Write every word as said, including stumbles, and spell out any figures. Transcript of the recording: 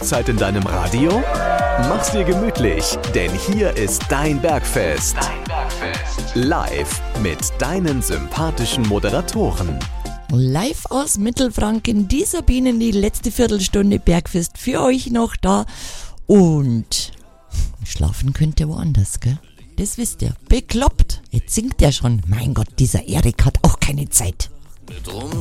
Auszeit in deinem Radio? Mach's dir gemütlich, denn hier ist dein Bergfest. Dein Bergfest. Live mit deinen sympathischen Moderatoren. Live aus Mittelfranken, die Sabine, die letzte Viertelstunde Bergfest für euch noch da. Und schlafen könnt ihr woanders, gell? Das wisst ihr. Bekloppt. Jetzt singt er schon. Mein Gott, dieser Erik hat auch keine Zeit.